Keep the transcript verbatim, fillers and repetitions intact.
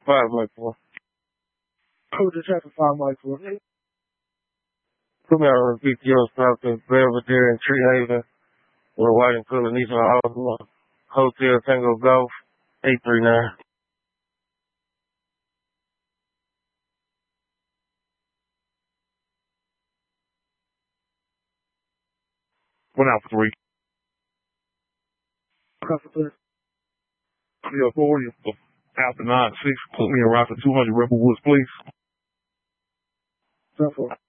Five Mike four. Who the traffic five Mike four? Put me out on P T O stop in Belvedere and Tree Haven. With a white and color Nissan Altima. Hotel Tango Golf. eight three nine. One out for three. Traffic clear. three oh four, after nine six, put me around for two hundred Rebel Woods, please. ten four.